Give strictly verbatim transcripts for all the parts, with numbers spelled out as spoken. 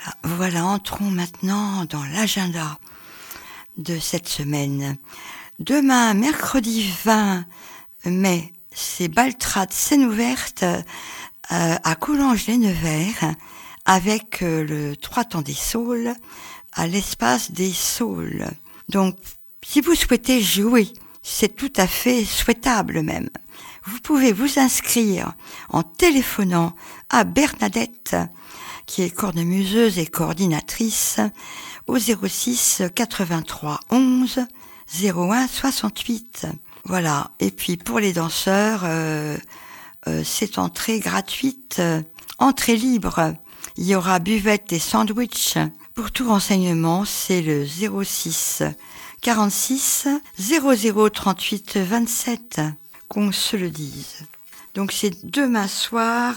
Voilà, voilà, entrons maintenant dans l'agenda de cette semaine. Demain, mercredi vingt mai, c'est Baltrade scène ouverte euh, à Coulanges-les-Nevers avec euh, le Trois Temps des Saules à l'espace des Saules. Donc, si vous souhaitez jouer, c'est tout à fait souhaitable même. Vous pouvez vous inscrire en téléphonant à Bernadette, qui est cornemuseuse et coordinatrice, au zéro six quatre-vingt-trois onze zéro un soixante-huit. Voilà. Et puis pour les danseurs, euh, euh, c'est entrée gratuite, euh, entrée libre. Il y aura buvette et sandwich. Pour tout renseignement, c'est le zéro six quarante-six zéro zéro trente-huit vingt-sept, qu'on se le dise. Donc c'est demain soir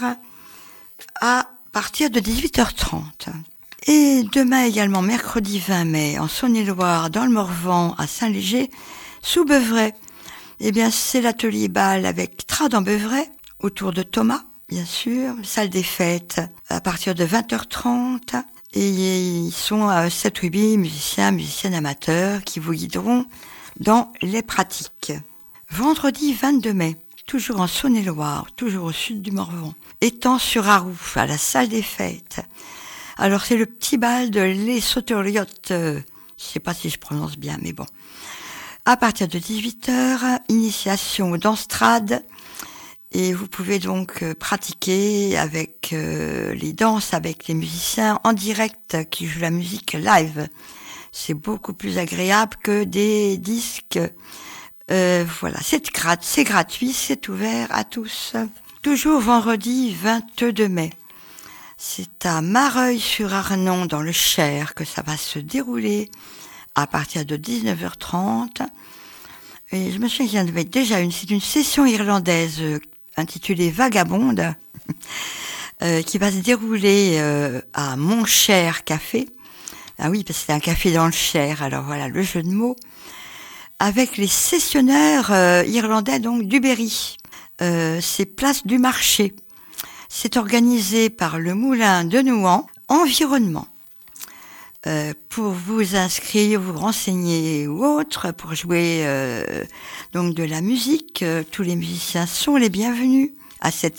à partir de dix-huit heures trente. Et demain également, mercredi vingt mai, en Saône-et-Loire, dans le Morvan, à Saint-Léger, sous Beuvray. Eh bien, c'est l'atelier bal avec Trad en Beuvray, autour de Thomas, bien sûr, salle des fêtes, à partir de vingt heures trente. Et ils sont à sept ou huit musiciens, musiciennes amateurs qui vous guideront dans les pratiques. Vendredi vingt-deux mai, toujours en Saône-et-Loire, toujours au sud du Morvan, Étang-sur-Arroux, à la salle des fêtes. Alors c'est le petit bal de Les Sauterliottes, euh, je sais pas si je prononce bien, mais bon. À partir de dix-huit heures, initiation au danstrad, et vous pouvez donc euh, pratiquer avec euh, les danses, avec les musiciens en direct qui jouent la musique live. C'est beaucoup plus agréable que des disques. Euh, voilà, c'est, grat- c'est gratuit, c'est ouvert à tous. Toujours vendredi vingt-deux mai. C'est à Mareuil-sur-Arnon, dans le Cher, que ça va se dérouler à partir de dix-neuf heures trente. Et je me souviens qu'il y en avait déjà une, c'est une session irlandaise euh, intitulée Vagabonde, euh, qui va se dérouler euh, à Montcher Café. Ah oui, parce que c'est un café dans le Cher, alors voilà, le jeu de mots. Avec les sessionnaires euh, irlandais, donc, du Berry. Euh, c'est place du marché. C'est organisé par le Moulin de Nouan, Environnement. Euh, pour vous inscrire, vous renseigner ou autre, pour jouer euh, donc de la musique, euh, tous les musiciens sont les bienvenus à cette